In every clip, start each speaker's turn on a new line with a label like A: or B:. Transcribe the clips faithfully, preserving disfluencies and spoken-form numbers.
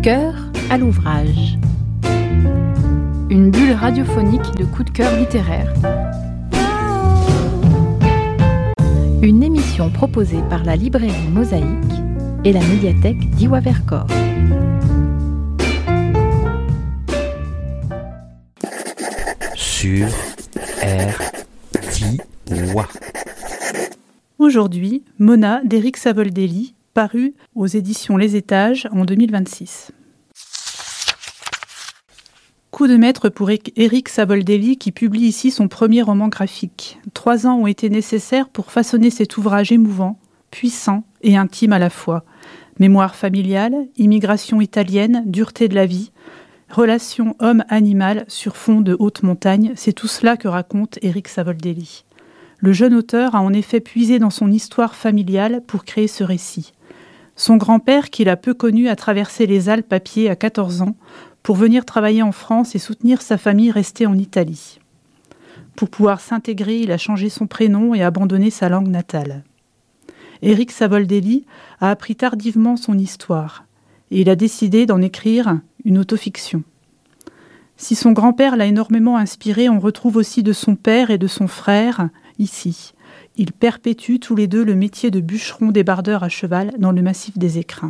A: cœur à l'ouvrage. Une bulle radiophonique de coups de cœur littéraire. Une émission proposée par la librairie Mosaïque et la médiathèque d'Iwa Vercors.
B: Sur R D I W A.
C: Aujourd'hui, Mona d'Éric Savoldelli, paru aux éditions Les Étages en deux mille vingt-six. Coup de maître pour Éric Savoldelli qui publie ici son premier roman graphique. Trois ans ont été nécessaires pour façonner cet ouvrage émouvant, puissant et intime à la fois. Mémoire familiale, immigration italienne, dureté de la vie, relation homme-animal sur fond de haute montagne, c'est tout cela que raconte Éric Savoldelli. Le jeune auteur a en effet puisé dans son histoire familiale pour créer ce récit. Son grand-père, qu'il a peu connu, a traversé les Alpes à pied à quatorze ans pour venir travailler en France et soutenir sa famille restée en Italie. Pour pouvoir s'intégrer, il a changé son prénom et abandonné sa langue natale. Éric Savoldelli a appris tardivement son histoire et il a décidé d'en écrire une autofiction. Si son grand-père l'a énormément inspiré, on retrouve aussi de son père et de son frère ici. Ils perpétuent tous les deux le métier de bûcheron débardeur à cheval dans le massif des Écrins.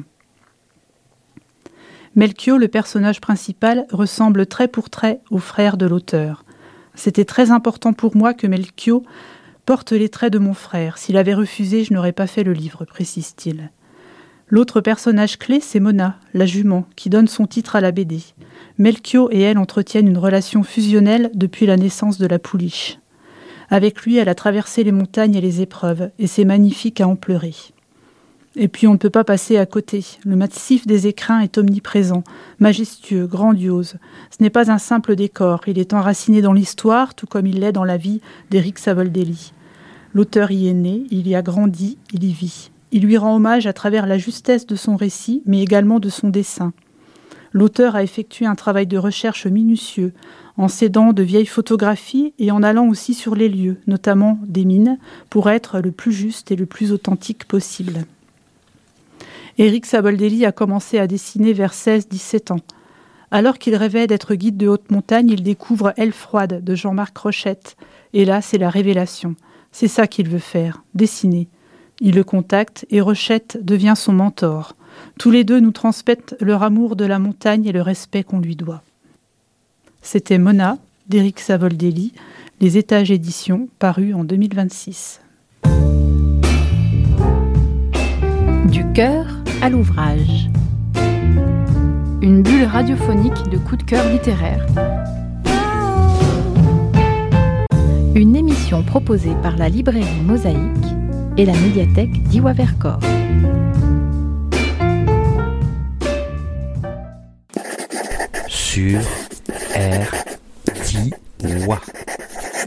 C: Melchior, le personnage principal, ressemble trait pour trait au frère de l'auteur. C'était très important pour moi que Melchior porte les traits de mon frère. S'il avait refusé, je n'aurais pas fait le livre, précise-t-il. L'autre personnage clé, c'est Mona, la jument, qui donne son titre à la B D. Melchior et elle entretiennent une relation fusionnelle depuis la naissance de la pouliche. Avec lui, elle a traversé les montagnes et les épreuves, et c'est magnifique à en pleurer. Et puis on ne peut pas passer à côté. Le massif des Écrins est omniprésent, majestueux, grandiose. Ce n'est pas un simple décor, il est enraciné dans l'histoire, tout comme il l'est dans la vie d'Éric Savoldelli. L'auteur y est né, il y a grandi, il y vit. Il lui rend hommage à travers la justesse de son récit, mais également de son dessin. L'auteur a effectué un travail de recherche minutieux, en s'aidant de vieilles photographies et en allant aussi sur les lieux, notamment des mines, pour être le plus juste et le plus authentique possible. Éric Savoldelli a commencé à dessiner vers seize à dix-sept ans. Alors qu'il rêvait d'être guide de haute montagne, il découvre Elle froide de Jean-Marc Rochette. Et là, c'est la révélation. C'est ça qu'il veut faire, dessiner. Il le contacte et Rochette devient son mentor. Tous les deux nous transmettent leur amour de la montagne et le respect qu'on lui doit. C'était Mona d'Éric Savoldelli, Les Étages éditions, paru en deux mille vingt-six.
A: Du cœur à l'ouvrage. Une bulle radiophonique de coups de cœur littéraire. Une émission proposée par la librairie Mosaïque et la médiathèque d'Iwa Vercors.
B: Sur R